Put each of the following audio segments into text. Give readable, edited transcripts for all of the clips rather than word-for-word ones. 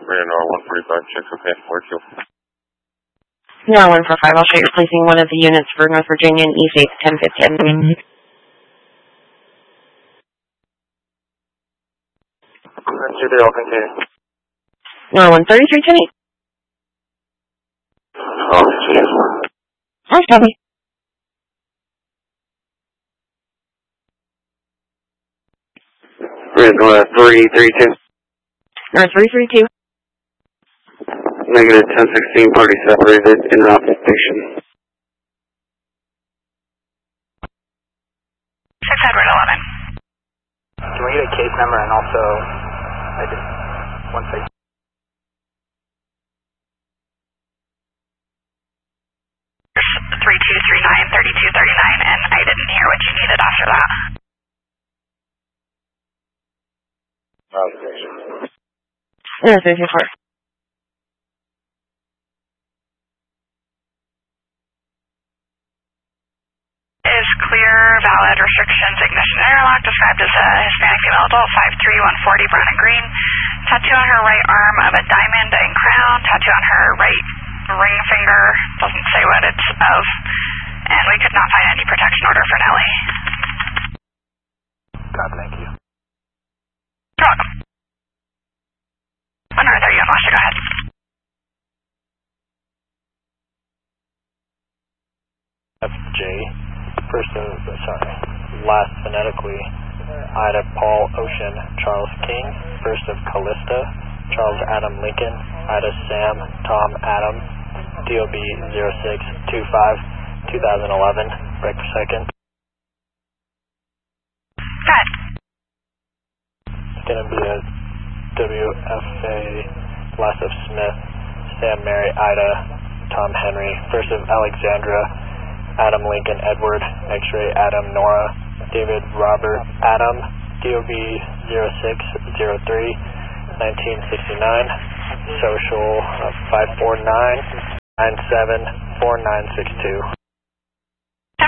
Radar 145, checks okay, 4-2. Radar 145, I'll show you're placing one of the units for North Virginia and East 8 1050. That's your day, I'll continue. Radar 133, 10-8. Oh, jeez. Nice, copy. Radar 332. Radar 332. Negative 1016, party separated in route to station. 6 Edward 11. Can we get a case number and also, I just, one second. There's 3239, 3239, and I didn't hear what you needed after that. Radar 334. Is clear, valid, restrictions, ignition interlock, described as a Hispanic female adult, 5'3", 140, brown and green. Tattoo on her right arm of a diamond and crown. Tattoo on her right ring finger, doesn't say what it's of. And we could not find any protection order for Nellie. God, thank you. You're welcome. Oh, no, there you go, Masha, go ahead. FJ. Last phonetically, Ida Paul Ocean, Charles King, first of Callista, Charles Adam Lincoln, Ida Sam, Tom Adam, DOB 0625, 2011, break per second. Good. It's going to be a WFA, last of Smith, Sam Mary, Ida, Tom Henry, first of Alexandra, Adam Lincoln Edward, X-ray Adam Nora, David Robert Adam, DOB 0603, 1969, social 549 974962. 10-4.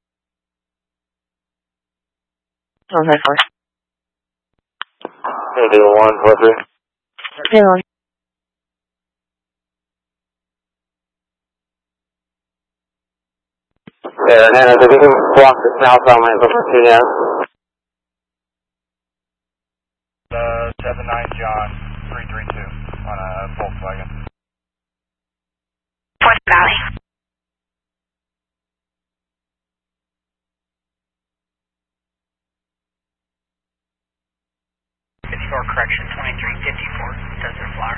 Oh, 9-4. Radio 143. Radio 1. Yeah, Hannah, if you can block the southbound lane for 2 now. 79 John 332 on a Volkswagen. West Valley. Correction 2354, Desert Flower.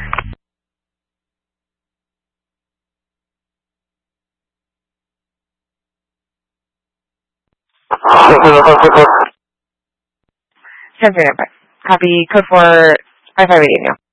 Copy, code 4, 5580 now.